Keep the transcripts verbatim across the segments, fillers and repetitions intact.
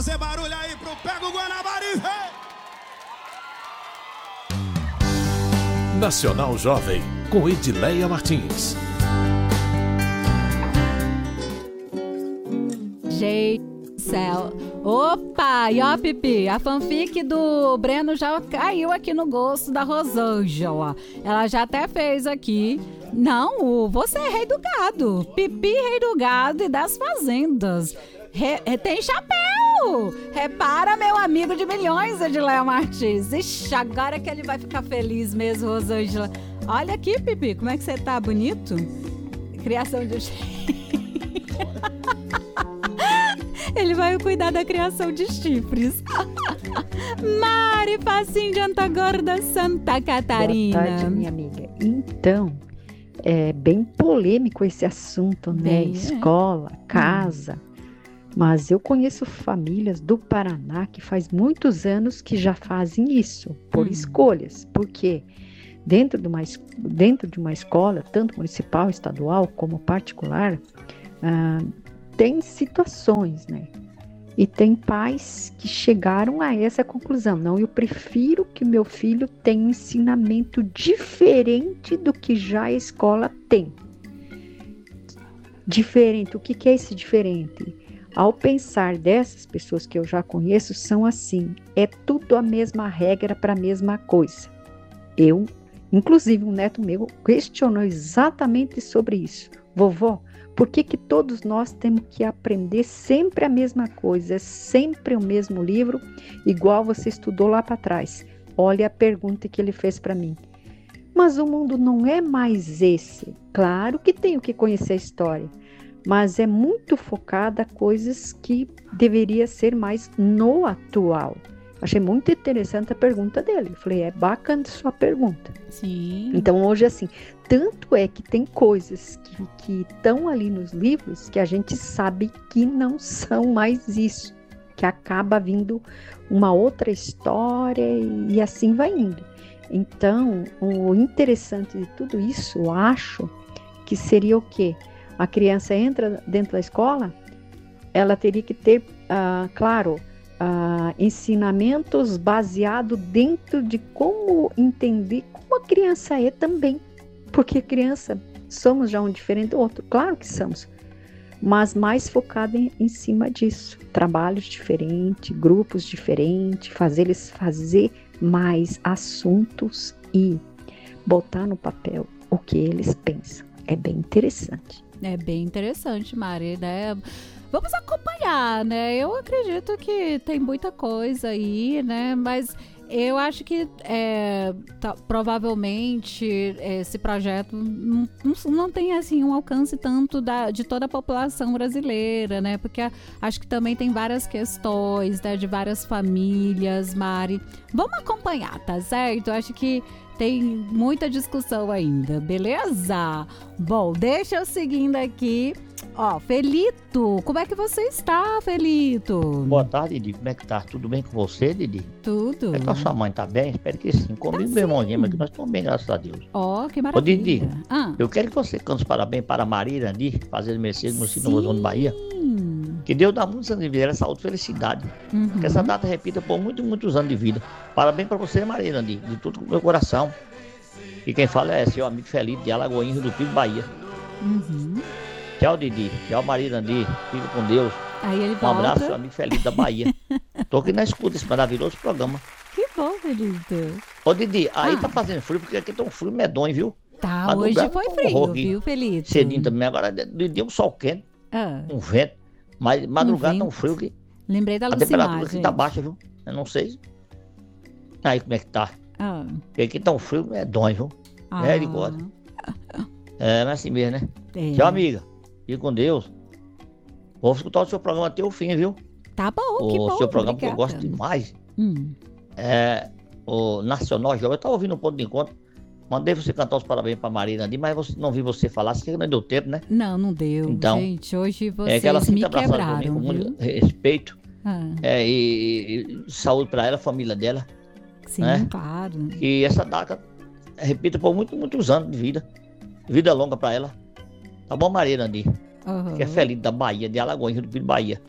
fazer barulho aí pro Pega o Guanabara e vem! Nacional Jovem, com Edileia Martins. Gente do céu. Opa, e ó, Pipi, a fanfic do Breno já caiu aqui no gosto da Rosângela. Ela já até fez aqui. Não, o Você é Rei do Gado. Pipi, Rei do Gado e das Fazendas. Re, re, tem chapéu! Repara, meu amigo de milhões, Edileia Martins. Ixi, agora que ele vai ficar feliz mesmo, Rosângela. Olha aqui, Pipi, como é que você tá? Bonito? Criação de... Ele vai cuidar da criação de chifres. Mari Facinho de Antagorda, Santa Catarina. Boa tarde, minha amiga. Então, é bem polêmico esse assunto, né? Bem, Escola, é. casa. Hum. Mas eu conheço famílias do Paraná que faz muitos anos que já fazem isso, por hum. escolhas. Porque dentro de, uma, dentro de uma escola, tanto municipal, estadual, como particular, ah, tem situações, né? E tem pais que chegaram a essa conclusão. Não, eu prefiro que o meu filho tenha um ensinamento diferente do que já a escola tem. Diferente, o que, que é esse diferente? Ao pensar dessas pessoas que eu já conheço, são assim, é tudo a mesma regra para a mesma coisa. Eu, inclusive um neto meu, questionou exatamente sobre isso. Vovó, por que que todos nós temos que aprender sempre a mesma coisa, sempre o mesmo livro, igual você estudou lá para trás? Olha a pergunta que ele fez para mim. Mas o mundo não é mais esse. Claro que tenho que conhecer a história, mas é muito focada a coisas que deveria ser mais no atual. Achei muito interessante a pergunta dele. Eu falei, é bacana sua pergunta. Sim. Então, hoje, assim, tanto é que tem coisas que estão ali nos livros que a gente sabe que não são mais isso. Que acaba vindo uma outra história e, e assim vai indo. Então, o interessante de tudo isso, eu acho, que seria o quê? A criança entra dentro da escola, ela teria que ter, uh, claro... Uh, ensinamentos baseados dentro de como entender como a criança é também, porque criança somos já um diferente do outro, claro que somos, mas mais focado em, em cima disso, trabalhos diferentes, grupos diferentes, fazer eles fazer mais assuntos e botar no papel o que eles pensam, é bem interessante. É bem interessante, Mari, né? Vamos acompanhar, né? Eu acredito que tem muita coisa aí, né? Mas eu acho que é, tá, provavelmente esse projeto não, não, não tem assim um alcance tanto da, de toda a população brasileira, né? Porque acho que também tem várias questões, né? De várias famílias, Mari. Vamos acompanhar, tá certo? Eu acho que tem muita discussão ainda, beleza? Bom, deixa eu seguindo aqui. Ó, Felito, como é que você está, Felito? Boa tarde, Didi. Como é que tá? Tudo bem com você, Didi? Tudo. É que a sua mãe tá bem? Espero que sim. Comigo, tá meu irmãozinho, mas que nós estamos bem, graças a Deus. Ó, oh, que maravilha. Ô, Didi, ah. eu quero que você cante os parabéns para a Maria Irandi, fazendo Mercedes no Cine Novo Zona Bahia. Que Deus dá muitos anos de vida, saúde e felicidade. Uhum. Que essa data repita por muitos, muitos anos de vida. Parabéns para você, Maria Irandi, de tudo do meu coração. E quem fala é seu amigo Felipe, de Alagoinha, Rio do Pires, Bahia. Uhum. Tchau, Didi. Tchau, Maria Irandi. Fica com Deus. Aí ele um volta. abraço, seu amigo Felipe da Bahia. Tô aqui na escuta esse maravilhoso programa. Que bom, Felipe. Ô, Didi, aí ah. tá fazendo frio, porque aqui tá um frio medonho, viu? Tá, Mas hoje lugar, foi um frio, viu, Felipe? Cedinho também. Agora, Didi, um sol quente, ah. um vento. Mas madrugada um tá um frio que... Lembrei da a Lucimar, temperatura gente. aqui tá baixa, viu? Eu não sei. Aí, como é que tá? Ah. Porque aqui tá um frio medonho, viu? Ah. É, ele gosta. É, mas assim mesmo, né? É. Tchau, amiga. Fique com Deus. Vou escutar o seu programa até o fim, viu? Tá bom, o que bom. O seu programa obrigada. que eu gosto demais. Hum. É o Nacional Jovem. Eu tava ouvindo um ponto de encontro. Mandei você cantar os parabéns pra Maria Irandi, mas você, não vi você falar, acho que não deu tempo, né? Não, não deu. Então, gente, hoje vocês é que ela me quebraram. Com muito respeito. Ah. É, e, e saúde pra ela, a família dela. Sim, né? claro. E essa data repita por muitos, muitos anos de vida. Vida longa pra ela. Tá bom, Maria Irandi? Uhum. Que é feliz da Bahia, de Alagoas, Rio do Pires, Bahia.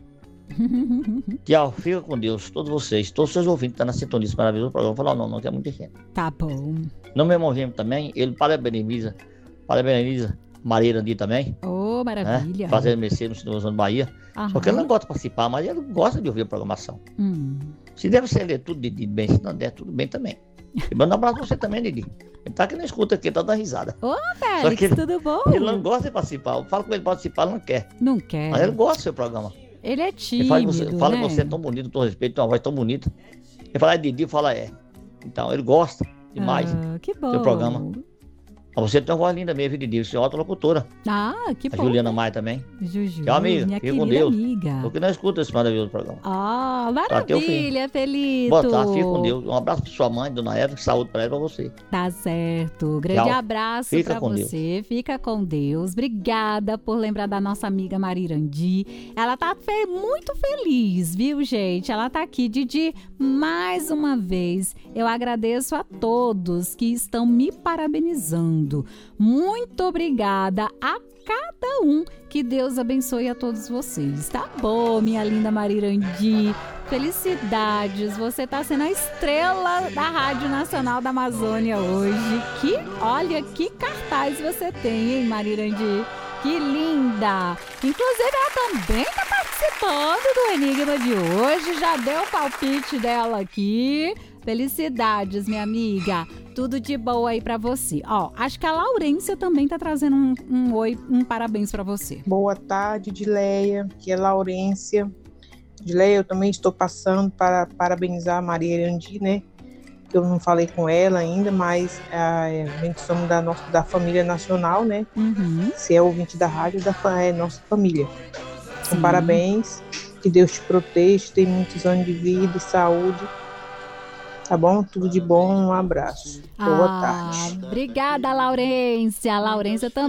Tchau, fica com Deus, todos vocês, todos os seus ouvintes que estão na sintonia desse maravilhoso programa. Falar não, não, que é muita gente. Tá bom. No meu movimento também, ele parabeniza, parabeniza Maria Irandi também. Ô, oh, maravilha. Né? Fazendo Mercedes no Zona Bahia. Aham. Só que ele não gosta de participar, mas ele gosta de ouvir a programação. Hum. Se deve ser ler tudo de, de bem, se não der, tudo bem também. E manda um abraço pra você também, Didi. Ele tá aqui na escuta aqui, tá dando risada. Ô, Só Félix, que ele- tudo bom? Ele não gosta de participar. Eu falo com ele participar, ele não quer. Não quer. Mas ele gosta do seu programa. Ele é Ele tímido, fala, que você, fala né? que você é tão bonito, com todo respeito, tem uma voz tão bonita. Ele fala, é Didi, fala, é. Então, ele gosta demais Ah, que bom. do programa. Mas você tem uma voz linda mesmo, Didi. Você é outra locutora. Ah, que A bom. Juliana Maia também. Juju, Tchau, amiga. minha Fica com querida Deus. amiga. Porque não escuta esse maravilhoso programa. Ah, até o fim. maravilha, Felito. Boa tarde, fica com Deus. Um abraço pra sua mãe, dona Eva, saúde pra ela e pra você. Tá certo. Grande Tchau. abraço Fica pra com você. Fica com Deus. Obrigada por lembrar da nossa amiga Marirandi. Ela tá fe- muito feliz, viu, gente? Ela tá aqui, Didi, mais uma vez. Eu agradeço a todos que estão me parabenizando. Muito obrigada a cada um. Que Deus abençoe a todos vocês. Tá bom, minha linda Marirandi. Felicidades. Você tá sendo a estrela da Rádio Nacional da Amazônia hoje. Que, olha, que cartaz você tem, hein, Marirandi? Que linda! Inclusive, ela também tá participando do Enigma de hoje. Já deu o palpite dela aqui. Felicidades, minha amiga. Tudo de boa aí pra você. Ó, acho que a Laurência também tá trazendo um, um oi, um parabéns pra você. Boa tarde, Dileia, que é Laurência. Dileia, eu também estou passando para parabenizar a Maria Irandi, né? Eu não falei com ela ainda, mas a, a gente somos da, nossa, da família nacional, né? Uhum. Se é ouvinte da rádio, da, é nossa família. Então, Sim. parabéns, que Deus te proteja, tem muitos anos de vida e saúde. Tá bom? Tudo de bom, um abraço. Boa Ah, tarde. obrigada, Laurência. A Laurência também.